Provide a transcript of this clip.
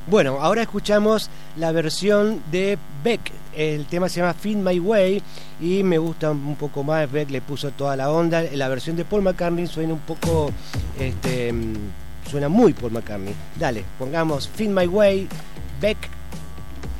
Bueno, ahora escuchamos la versión de Beck. El tema se llama Find My Way y me gusta un poco más. Beck le puso toda la onda. La versión de Paul McCartney suena un poco... suena muy Paul McCartney. Dale, pongamos Find My Way, Beck.